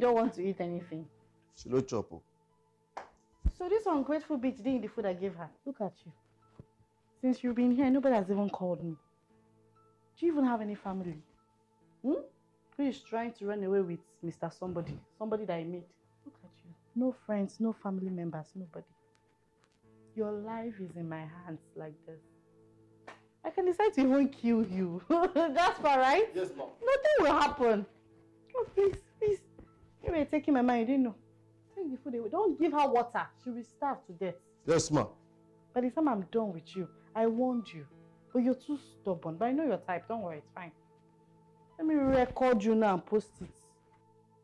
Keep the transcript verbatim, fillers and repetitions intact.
don't want to eat anything. She no chop. Oh. So this ungrateful bitch didn't eat the food I gave her. Look at you. Since you've been here, nobody has even called me. Do you even have any family? Hmm? Who is trying to run away with Mister Somebody? Somebody that I met. Look at you. No friends, no family members, nobody. Your life is in my hands like this. I can decide to even kill you. That's far, right? Yes, ma'am. Nothing will happen. Oh, please, please. You were taking my mind, you didn't know. Take the food away. Don't give her water. She will starve to death. Yes, ma'am. By the time I'm done with you, I warned you. But you're too stubborn. But I know your type. Don't worry, it's fine. Let me record you now and post it.